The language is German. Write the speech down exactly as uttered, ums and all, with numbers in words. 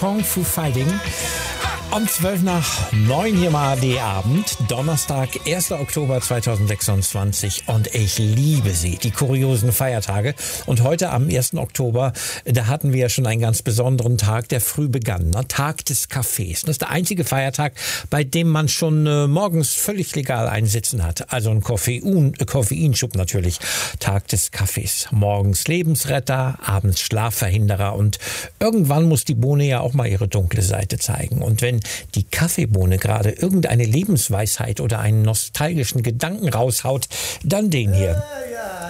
Kong Fu Fighting. Um zwölf nach neun hier mal A R D-Abend, Donnerstag, erster Oktober zweitausendsechsundzwanzig und ich liebe sie, die kuriosen Feiertage. Und heute am ersten Oktober, da hatten wir ja schon einen ganz besonderen Tag, der früh begann, ne? Tag des Kaffees. Das ist der einzige Feiertag, bei dem man schon äh, morgens völlig legal einsitzen hat. Also ein Koffein, äh, Koffeinschub natürlich. Tag des Kaffees. Morgens Lebensretter, abends Schlafverhinderer und irgendwann muss die Bohne ja auch mal ihre dunkle Seite zeigen. Und wenn die Kaffeebohne gerade irgendeine Lebensweisheit oder einen nostalgischen Gedanken raushaut, dann den hier.